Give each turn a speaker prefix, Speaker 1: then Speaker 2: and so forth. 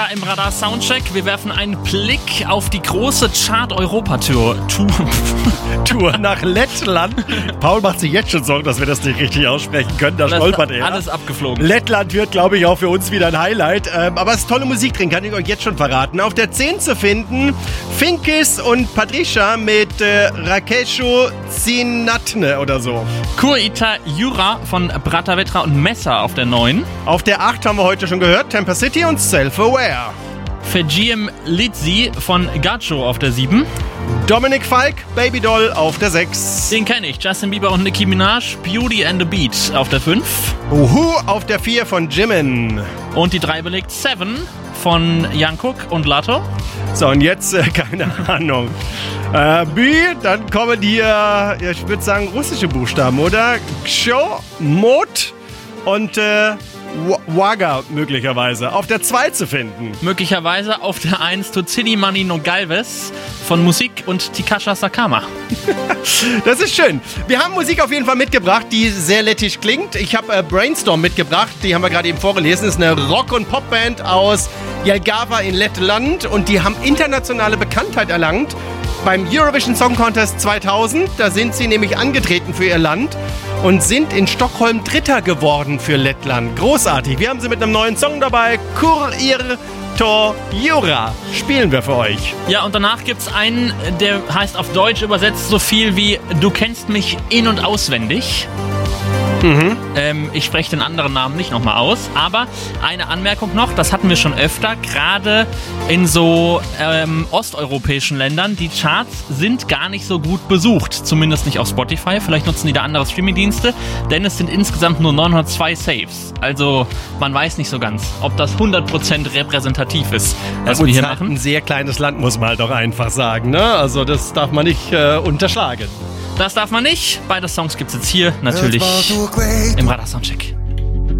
Speaker 1: weiter im Radar Soundcheck. Wir werfen einen Blick auf die große Chart-Europa-Tour.
Speaker 2: Tour nach Lettland. Paul macht sich jetzt schon Sorgen, dass wir das nicht richtig aussprechen können. Da stolpert er.
Speaker 1: Alles abgeflogen.
Speaker 2: Lettland wird, glaube ich, auch für uns wieder ein Highlight. Aber es ist tolle Musik drin, kann ich euch jetzt schon verraten. Auf der 10 zu finden, Finkis und Patricia mit Rakesho Zinatne oder so.
Speaker 1: Kurita Jura von Bratavetra und Messer auf der 9.
Speaker 2: Auf der 8 haben wir heute schon gehört, Temper City und Self-Aware.
Speaker 1: Fejiem Lidzi von Gacho auf der 7.
Speaker 2: Dominik Falk, Baby Doll auf der 6.
Speaker 1: Den kenne ich. Justin Bieber und Nicki Minaj, Beauty and the Beat auf der 5.
Speaker 2: Uhu auf der 4 von Jimin.
Speaker 1: Und die 3 belegt Seven von Jungkook und Latto.
Speaker 2: So, und jetzt, keine Ahnung. B, dann kommen hier, ich würde sagen, russische Buchstaben, oder? Ksho, Mot und Waga möglicherweise. Auf der 2 zu finden.
Speaker 1: Möglicherweise auf der 1 Tutsini Mani no Galvez von Musik und Tikasha Sakama.
Speaker 2: Das ist schön. Wir haben Musik auf jeden Fall mitgebracht, die sehr lettisch klingt. Ich habe Brainstorm mitgebracht, die haben wir gerade eben vorgelesen. Das ist eine Rock- und Popband aus Jelgava in Lettland und die haben internationale Bekanntheit erlangt beim Eurovision Song Contest 2000. Da sind sie nämlich angetreten für ihr Land und sind in Stockholm Dritter geworden für Lettland. Großartig. Wir haben sie mit einem neuen Song dabei. Kurir to Jura spielen wir für euch.
Speaker 1: Ja, und danach gibt's einen, der heißt auf Deutsch übersetzt so viel wie Du kennst mich in- und auswendig. Ich spreche den anderen Namen nicht nochmal aus, aber eine Anmerkung noch, das hatten wir schon öfter, gerade in so osteuropäischen Ländern, die Charts sind gar nicht so gut besucht, zumindest nicht auf Spotify, vielleicht nutzen die da andere Streamingdienste, denn es sind insgesamt nur 902 Saves, also man weiß nicht so ganz, ob das 100% repräsentativ ist, was wir hier machen.
Speaker 2: Ein sehr kleines Land, muss man halt auch einfach sagen, ne? Also das darf man nicht unterschlagen.
Speaker 1: Das darf man nicht. Beide Songs gibt's jetzt hier natürlich im Radar Soundcheck.